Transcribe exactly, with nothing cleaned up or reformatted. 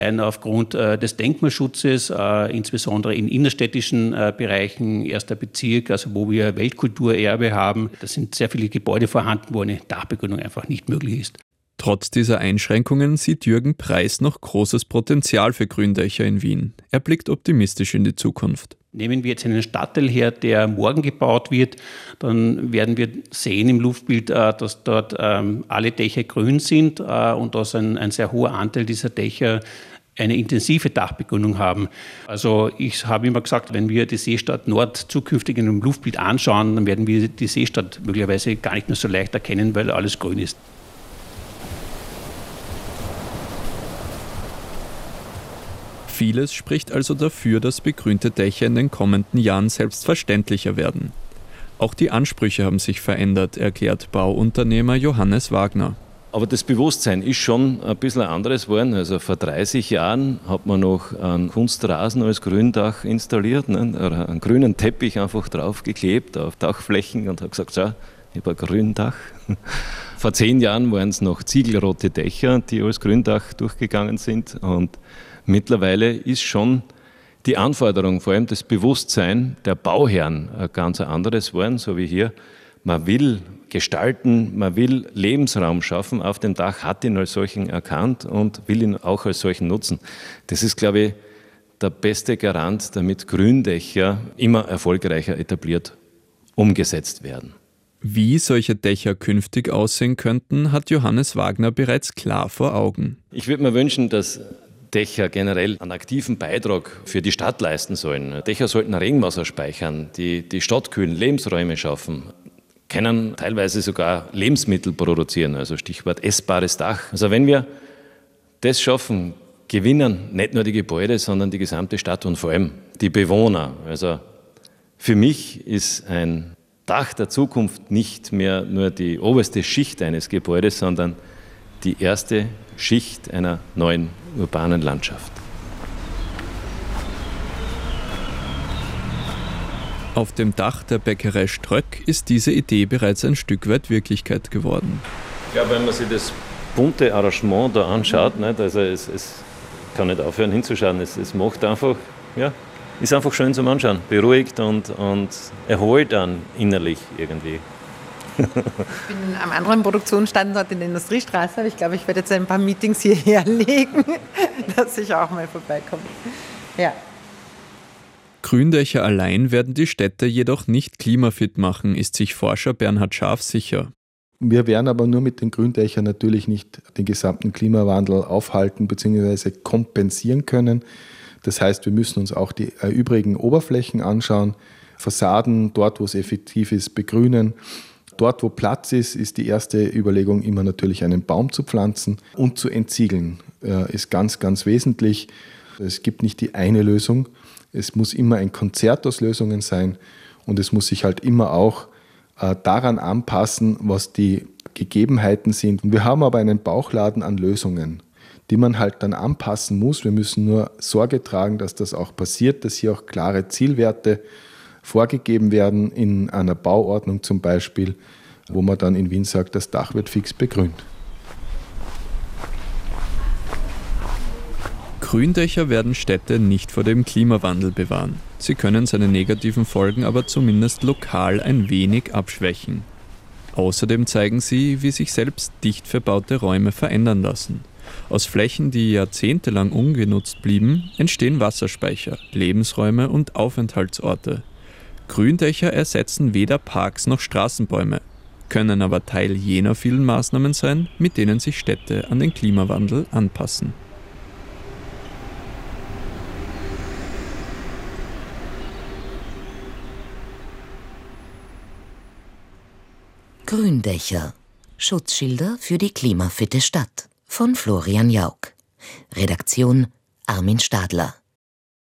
Ein aufgrund äh, des Denkmalschutzes, äh, insbesondere in innerstädtischen äh, Bereichen, erster Bezirk, also wo wir Weltkulturerbe haben. Da sind sehr viele Gebäude vorhanden, wo eine Dachbegrünung einfach nicht möglich ist. Trotz dieser Einschränkungen sieht Jürgen Preis noch großes Potenzial für Gründächer in Wien. Er blickt optimistisch in die Zukunft. Nehmen wir jetzt einen Stadtteil her, der morgen gebaut wird, dann werden wir sehen im Luftbild, dass dort alle Dächer grün sind und dass ein, ein sehr hoher Anteil dieser Dächer eine intensive Dachbegrünung haben. Also ich habe immer gesagt, wenn wir die Seestadt Nord zukünftig in einem Luftbild anschauen, dann werden wir die Seestadt möglicherweise gar nicht mehr so leicht erkennen, weil alles grün ist. Vieles spricht also dafür, dass begrünte Dächer in den kommenden Jahren selbstverständlicher werden. Auch die Ansprüche haben sich verändert, erklärt Bauunternehmer Johannes Wagner. Aber das Bewusstsein ist schon ein bisschen anderes geworden. Also vor dreißig Jahren hat man noch einen Kunstrasen als Gründach installiert, ne? Oder einen grünen Teppich einfach draufgeklebt auf Dachflächen und hat gesagt, so, ich habe ein Gründach. Vor zehn Jahren waren es noch ziegelrote Dächer, die als Gründach durchgegangen sind. Und mittlerweile ist schon die Anforderung, vor allem das Bewusstsein der Bauherren, ein ganz anderes geworden, so wie hier. Man will gestalten, man will Lebensraum schaffen auf dem Dach, hat ihn als solchen erkannt und will ihn auch als solchen nutzen. Das ist, glaube ich, der beste Garant, damit Gründächer immer erfolgreicher etabliert umgesetzt werden. Wie solche Dächer künftig aussehen könnten, hat Johannes Wagner bereits klar vor Augen. Ich würde mir wünschen, dass Dächer generell einen aktiven Beitrag für die Stadt leisten sollen. Dächer sollten Regenwasser speichern, die, die Stadt kühlen, Lebensräume schaffen, können teilweise sogar Lebensmittel produzieren, also Stichwort essbares Dach. Also wenn wir das schaffen, gewinnen nicht nur die Gebäude, sondern die gesamte Stadt und vor allem die Bewohner. Also für mich ist ein Dach der Zukunft nicht mehr nur die oberste Schicht eines Gebäudes, sondern die erste Schicht einer neuen urbanen Landschaft. Auf dem Dach der Bäckerei Ströck ist diese Idee bereits ein Stück weit Wirklichkeit geworden. Ich glaube, wenn man sich das bunte Arrangement da anschaut, nicht, also es, es kann nicht aufhören hinzuschauen, es, es macht einfach, ja, ist einfach schön zum Anschauen, beruhigt und, und erholt dann innerlich irgendwie. Ich bin am anderen Produktionsstandort in der Industriestraße, aber ich glaube, ich werde jetzt ein paar Meetings hierher legen, dass ich auch mal vorbeikomme. Ja. Gründächer allein werden die Städte jedoch nicht klimafit machen, ist sich Forscher Bernhard Scharf sicher. Wir werden aber nur mit den Gründächern natürlich nicht den gesamten Klimawandel aufhalten bzw. kompensieren können. Das heißt, wir müssen uns auch die übrigen Oberflächen anschauen, Fassaden, dort wo es effektiv ist, begrünen. Dort wo Platz ist, ist die erste Überlegung immer natürlich einen Baum zu pflanzen und zu entziegeln. Äh, ist ganz, ganz wesentlich. Es gibt nicht die eine Lösung. Es muss immer ein Konzert aus Lösungen sein und es muss sich halt immer auch äh, daran anpassen, was die Gegebenheiten sind. Wir haben aber einen Bauchladen an Lösungen, die man halt dann anpassen muss. Wir müssen nur Sorge tragen, dass das auch passiert, dass hier auch klare Zielwerte vorgegeben werden in einer Bauordnung zum Beispiel, wo man dann in Wien sagt, das Dach wird fix begrünt. Gründächer werden Städte nicht vor dem Klimawandel bewahren. Sie können seine negativen Folgen aber zumindest lokal ein wenig abschwächen. Außerdem zeigen sie, wie sich selbst dicht verbaute Räume verändern lassen. Aus Flächen, die jahrzehntelang ungenutzt blieben, entstehen Wasserspeicher, Lebensräume und Aufenthaltsorte. Gründächer ersetzen weder Parks noch Straßenbäume, können aber Teil jener vielen Maßnahmen sein, mit denen sich Städte an den Klimawandel anpassen. Gründächer. Schutzschilder für die klimafitte Stadt von Florian Jauch. Redaktion Armin Stadler.